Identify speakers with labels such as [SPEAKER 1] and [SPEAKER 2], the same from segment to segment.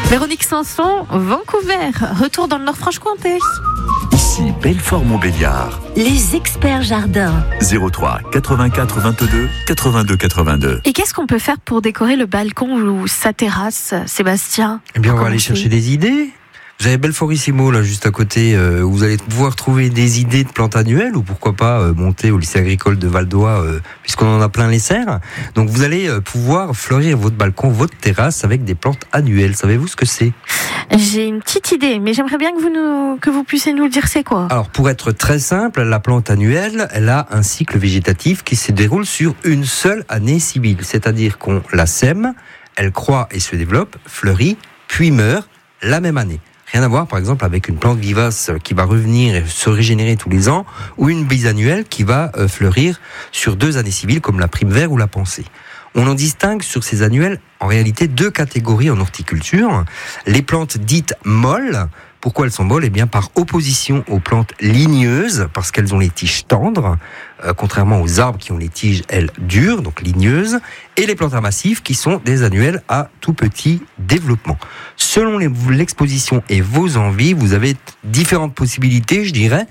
[SPEAKER 1] Véronique Sanson, Vancouver, retour dans le Nord-Franche-Comté.
[SPEAKER 2] Ici Belfort-Montbéliard.
[SPEAKER 3] Les experts jardins.
[SPEAKER 2] 03 84 22 82 82.
[SPEAKER 1] Et qu'est-ce qu'on peut faire pour décorer le balcon ou sa terrasse, Sébastien?
[SPEAKER 4] Eh bien, on va aller chercher des idées. Vous avez Belforissimo, là, juste à côté, où vous allez pouvoir trouver des idées de plantes annuelles, ou pourquoi pas monter au lycée agricole de Val-d'Oie, puisqu'on en a plein les serres. Donc, vous allez pouvoir fleurir votre balcon, votre terrasse avec des plantes annuelles. Savez-vous ce que c'est ?
[SPEAKER 1] J'ai une petite idée, mais j'aimerais bien que vous puissiez nous le dire, c'est quoi ?
[SPEAKER 4] Alors, pour être très simple, la plante annuelle, elle a un cycle végétatif qui se déroule sur une seule année civile. C'est-à-dire qu'on la sème, elle croît et se développe, fleurit, puis meurt la même année. Rien à voir, par exemple, avec une plante vivace qui va revenir et se régénérer tous les ans, ou une bisannuelle qui va fleurir sur 2 années civiles, comme la prime-vert ou la pensée. On en distingue sur ces annuelles, en réalité, 2 catégories en horticulture. Les plantes dites molles. Pourquoi elles sont molles ? Eh bien, par opposition aux plantes ligneuses, parce qu'elles ont les tiges tendres, contrairement aux arbres qui ont les tiges, elles, dures, donc ligneuses, et les plantes massives qui sont des annuelles à tout petit développement. Selon l'exposition et vos envies, vous avez différentes possibilités, je dirais,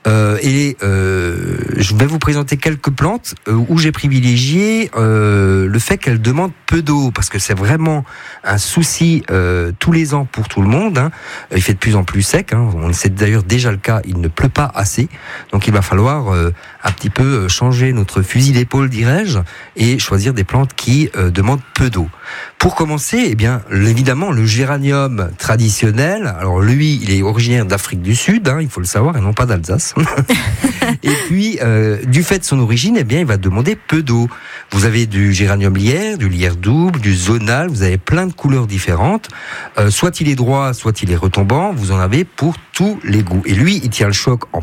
[SPEAKER 4] je vais vous présenter quelques plantes où j'ai privilégié le fait qu'elles demandent peu d'eau, parce que c'est vraiment un souci tous les ans pour tout le monde, hein. Il fait de plus en plus sec, hein. C'est d'ailleurs déjà le cas, il ne pleut pas assez, donc il va falloir un petit peu changer notre fusil d'épaule, dirais-je, et choisir des plantes qui demandent peu d'eau. Pour commencer, eh bien, évidemment, le géranium traditionnel, alors lui, il est originaire d'Afrique du Sud, hein, il faut le savoir, et non pas d'Alsace. Et puis, du fait de son origine, eh bien, il va demander peu d'eau. Vous avez du géranium lierre, du lierre double, du zonal, vous avez plein de couleurs différentes. Soit il est droit, soit il est retombant, vous en avez pour tous les goûts. Et lui, il tient le choc en